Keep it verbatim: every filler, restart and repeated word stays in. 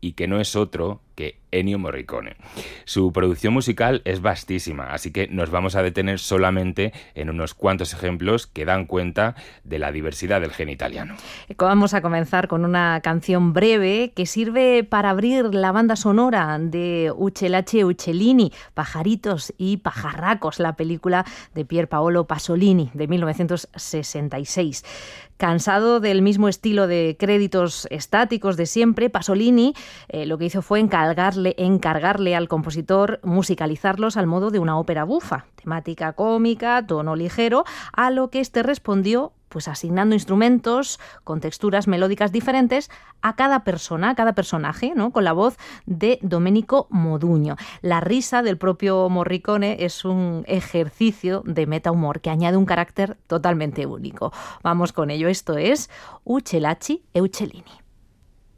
y que no es otro que Ennio Morricone. Su producción musical es vastísima, así que nos vamos a detener solamente en unos cuantos ejemplos que dan cuenta de la diversidad del genio italiano. Vamos a comenzar con una canción breve que sirve para abrir la banda sonora de Uccelacci e Uccellini, Pajaritos y pajarracos, la película de Pier Paolo Pasolini de mil novecientos sesenta y seis. Cansado del mismo estilo de créditos estáticos de siempre, Pasolini eh, lo que hizo fue encargarle, encargarle al compositor musicalizarlos al modo de una ópera bufa, temática cómica, tono ligero, a lo que éste respondió pues asignando instrumentos con texturas melódicas diferentes a cada persona, a cada personaje, ¿no? Con la voz de Domenico Modugno. La risa del propio Morricone es un ejercicio de metahumor que añade un carácter totalmente único. Vamos con ello, esto es Uccelacci e Uccellini.